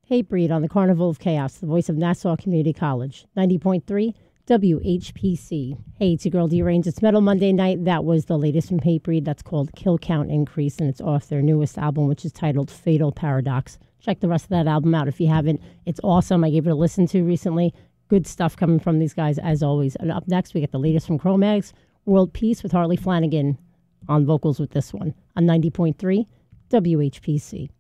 Hatebreed on the Carnival of Chaos, the voice of Nassau Community College. 90.3 WHPC. Hey, it's your girl D-Range. It's Metal Monday night. That was the latest from Hatebreed. That's called Kill Count Increase, and it's off their newest album, which is titled Fatal Paradox. Check the rest of that album out if you haven't. It's awesome. I gave it a listen to recently. Good stuff coming from these guys, as always. And up next, we get the latest from Cro-Mags, World Peace with Harley Flanagan on vocals with this one on 90.3 WHPC.